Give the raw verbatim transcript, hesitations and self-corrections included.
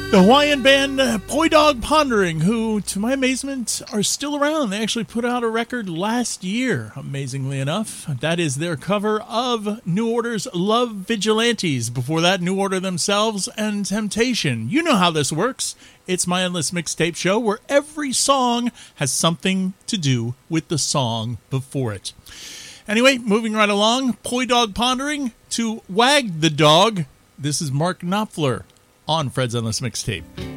The Hawaiian band uh, Poi Dog Pondering, who, to my amazement, are still around. They actually put out a record last year, amazingly enough. That is their cover of New Order's Love Vigilantes. Before that, New Order themselves and Temptation. You know how this works. It's my Endless Mixtape Show, where every song has something to do with the song before it. Anyway, moving right along, Poi Dog Pondering to Wag the Dog. This is Mark Knopfler on Fred's Endless Mixtape.